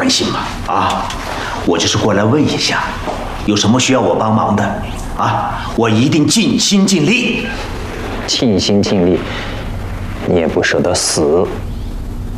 关心嘛。啊，我就是过来问一下，有什么需要我帮忙的啊？我一定尽心尽力。 尽心尽力，你也不舍得死。